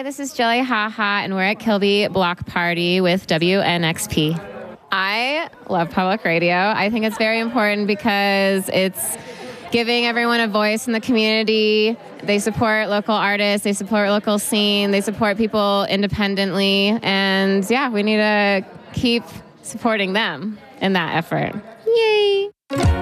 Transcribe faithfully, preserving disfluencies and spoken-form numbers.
Hi, this is Jelly Haha, and we're at Kilby Block Party with W N X P. I love public radio. I think it's very important because it's giving everyone a voice in the community. They support local artists, they support local scene, they support people independently, and yeah, we need to keep supporting them in that effort. Yay!